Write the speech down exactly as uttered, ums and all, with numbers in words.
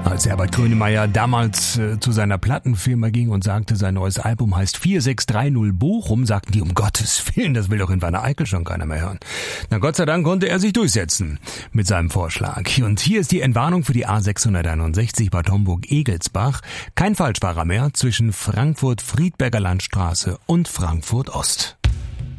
Als Herbert Grönemeyer damals äh, zu seiner Plattenfirma ging und sagte, sein neues Album heißt vier sechs drei null Bochum, sagten die, um Gottes Willen, das will doch in Wanne Eickel schon keiner mehr hören. Na Gott sei Dank konnte er sich durchsetzen mit seinem Vorschlag. Und hier ist die Entwarnung für die A sechshunderteinundsechzig Bad Homburg-Egelsbach. Kein Falschfahrer mehr zwischen Frankfurt-Friedberger Landstraße und Frankfurt Ost.